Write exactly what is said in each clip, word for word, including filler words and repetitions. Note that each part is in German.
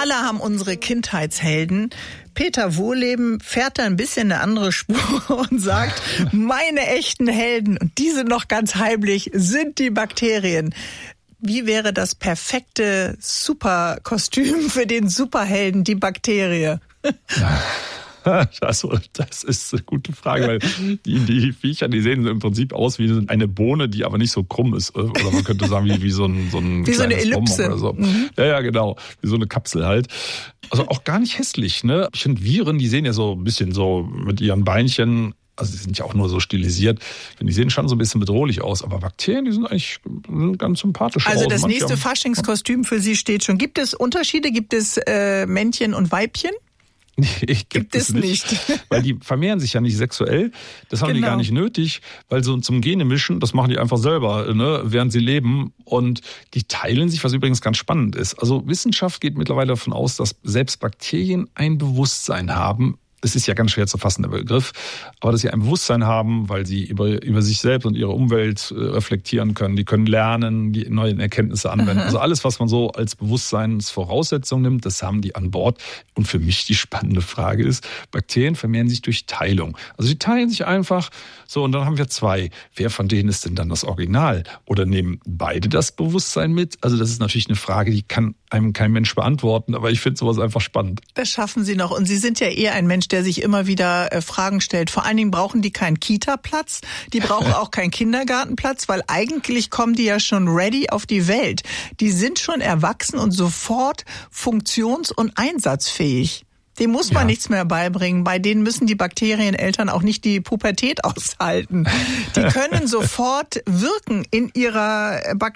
alle haben unsere Kindheitshelden. Peter Wohlleben fährt da ein bisschen eine andere Spur und sagt, meine echten Helden, und die sind noch ganz heimlich, sind die Bakterien. Wie wäre das perfekte Superkostüm für den Superhelden, die Bakterie? Also, das ist eine gute Frage, weil die, die Viecher, die sehen im Prinzip aus wie eine Bohne, die aber nicht so krumm ist. Oder man könnte sagen, wie, wie so ein, so ein wie so eine Ellipse. Oder so. Mhm. Ja, ja, genau. Wie so eine Kapsel halt. Also auch gar nicht hässlich, ne? Ich finde Viren, die sehen ja so ein bisschen so mit ihren Beinchen, also die sind ja auch nur so stilisiert, die sehen schon so ein bisschen bedrohlich aus. Aber Bakterien, die sind eigentlich ganz sympathisch. Also aus. das Manche nächste haben, Faschingskostüm für Sie steht schon. Gibt es Unterschiede? Gibt es äh, Männchen und Weibchen? Nee, gibt, gibt es nicht. nicht. Weil die vermehren sich ja nicht sexuell. Das haben genau. die gar nicht nötig, weil so zum Gene mischen, das machen die einfach selber, ne, während sie leben. Und die teilen sich, was übrigens ganz spannend ist. Also Wissenschaft geht mittlerweile davon aus, dass selbst Bakterien ein Bewusstsein haben. Es ist ja ganz schwer zu fassen, der Begriff, aber dass sie ein Bewusstsein haben, weil sie über, über sich selbst und ihre Umwelt reflektieren können. Die können lernen, die neuen Erkenntnisse anwenden. Aha. Also alles, was man so als Bewusstseinsvoraussetzung nimmt, das haben die an Bord. Und für mich die spannende Frage ist, Bakterien vermehren sich durch Teilung. Also die teilen sich einfach so und dann haben wir zwei. Wer von denen ist denn dann das Original? Oder nehmen beide das Bewusstsein mit? Also das ist natürlich eine Frage, die kann einem kein Mensch beantworten, aber ich finde sowas einfach spannend. Das schaffen Sie noch. Und Sie sind ja eher ein Mensch, der sich immer wieder äh, Fragen stellt. Vor allen Dingen brauchen die keinen Kita-Platz, die brauchen auch keinen Kindergartenplatz, weil eigentlich kommen die ja schon ready auf die Welt. Die sind schon erwachsen und sofort funktions- und einsatzfähig. Dem muss man ja. nichts mehr beibringen. Bei denen müssen die Bakterieneltern auch nicht die Pubertät aushalten. Die können sofort wirken in ihrer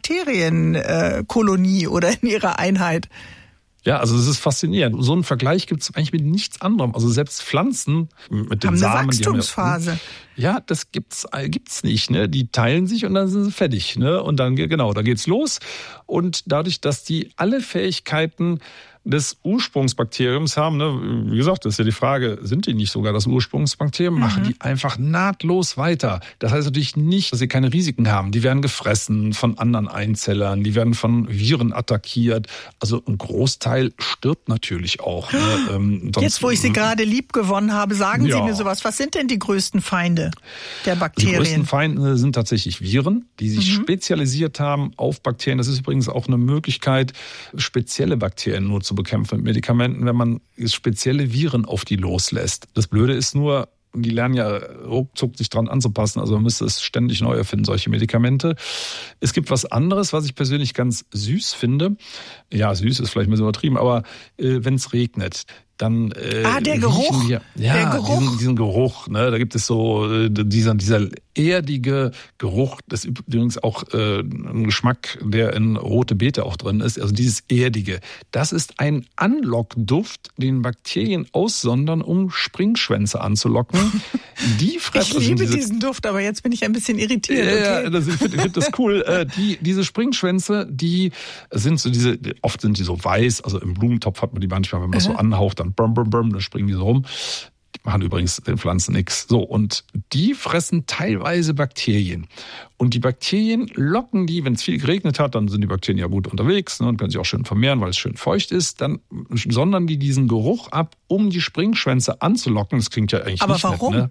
Bakterienkolonie oder in ihrer Einheit. Ja, also es ist faszinierend. So einen Vergleich gibt es eigentlich mit nichts anderem. Also selbst Pflanzen mit den haben Samen, eine Wachstumsphase. Die haben ja, ja, das gibt's gibt's nicht. Ne? Die teilen sich und dann sind sie fertig. Ne? Und dann genau, da geht's los. Und dadurch, dass die alle Fähigkeiten des Ursprungsbakteriums haben, ne? Wie gesagt, das ist ja die Frage, sind die nicht sogar das Ursprungsbakterium, mhm. machen die einfach nahtlos weiter. Das heißt natürlich nicht, dass sie keine Risiken haben. Die werden gefressen von anderen Einzellern, die werden von Viren attackiert. Also ein Großteil stirbt natürlich auch. Ne? Ähm, sonst, Jetzt, wo ich Sie gerade lieb gewonnen habe, sagen ja. Sie mir sowas. Was sind denn die größten Feinde der Bakterien? Die größten Feinde sind tatsächlich Viren, die sich mhm. spezialisiert haben auf Bakterien. Das ist übrigens auch eine Möglichkeit, spezielle Bakterien nur zu bekämpfen mit Medikamenten, wenn man spezielle Viren auf die loslässt. Das Blöde ist nur, die lernen ja ruckzuck sich dran anzupassen, also man müsste es ständig neu erfinden, solche Medikamente. Es gibt was anderes, was ich persönlich ganz süß finde. Ja, süß ist vielleicht ein bisschen übertrieben, aber äh, wenn es regnet, dann äh, ah, der Geruch. Wir, ja, der Geruch. Diesen, diesen Geruch. Ne, da gibt es so äh, dieser dieser erdige Geruch. Das ist übrigens auch äh, ein Geschmack, der in rote Beete auch drin ist. Also dieses erdige. Das ist ein Anlockduft, den Bakterien aussondern, um Springschwänze anzulocken. Die fressen. Ich liebe diese, diesen Duft, aber jetzt bin ich ein bisschen irritiert. Ja, okay. das, ich finde find das cool. äh, die diese Springschwänze, die sind so diese. Oft sind die so weiß. Also im Blumentopf hat man die manchmal, wenn man das so anhaucht, dann Brum, brum, brum, dann springen die so rum. Die machen übrigens den Pflanzen nichts. So, und die fressen teilweise Bakterien. Und die Bakterien locken die, wenn es viel geregnet hat, dann sind die Bakterien ja gut unterwegs, ne, und können sich auch schön vermehren, weil es schön feucht ist. Dann sondern die diesen Geruch ab, um die Springschwänze anzulocken. Das klingt ja eigentlich Aber nicht warum? nett, ne?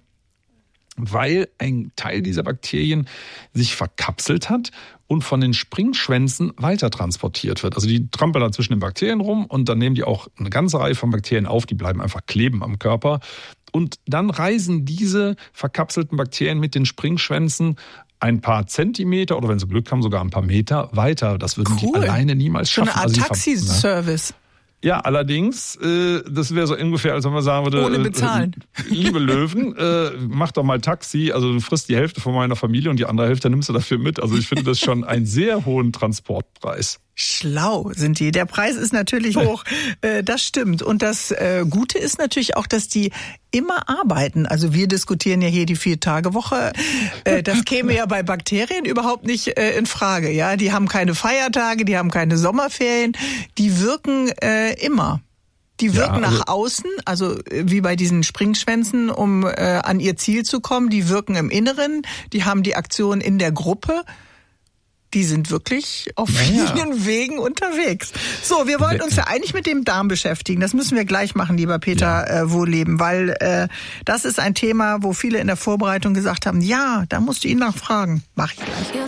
Weil ein Teil dieser Bakterien sich verkapselt hat und von den Springschwänzen weiter transportiert wird. Also die trampeln da zwischen den Bakterien rum und dann nehmen die auch eine ganze Reihe von Bakterien auf, die bleiben einfach kleben am Körper. Und dann reisen diese verkapselten Bakterien mit den Springschwänzen ein paar Zentimeter oder wenn sie Glück haben, sogar ein paar Meter weiter. Das würden cool. die alleine niemals schaffen. So eine Art also Taxiservice. Ja, allerdings, äh, das wäre so ungefähr, als wenn man sagen würde, ohne bezahlen. Äh, liebe Löwen, äh, mach doch mal Taxi, also du frisst die Hälfte von meiner Familie und die andere Hälfte nimmst du dafür mit. Also ich finde das schon einen sehr hohen Transportpreis. Schlau sind die. Der Preis ist natürlich hoch, äh, das stimmt. Und das äh, Gute ist natürlich auch, dass die immer arbeiten. Also wir diskutieren ja hier die Vier-Tage-Woche. Äh, das käme ja bei Bakterien überhaupt nicht äh, in Frage. Ja, die haben keine Feiertage, die haben keine Sommerferien, die wirken äh, immer. Die wirken ja, also nach außen, also wie bei diesen Springschwänzen, um äh, an ihr Ziel zu kommen. Die wirken im Inneren, die haben die Aktion in der Gruppe. die sind wirklich auf naja. vielen Wegen unterwegs. So, wir wollten uns ja eigentlich mit dem Darm beschäftigen. Das müssen wir gleich machen, lieber Peter ja. äh, Wohlleben, weil äh, das ist ein Thema, wo viele in der Vorbereitung gesagt haben, ja, da musst du ihn nachfragen. Mach ich gleich.